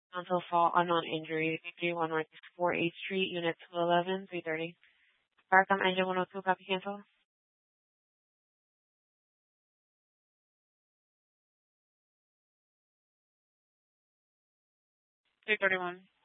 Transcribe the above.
Until fall unknown injury, 331 North 4th Street, Unit 211, 330. Barcom Engine 102, copy cancel. 331.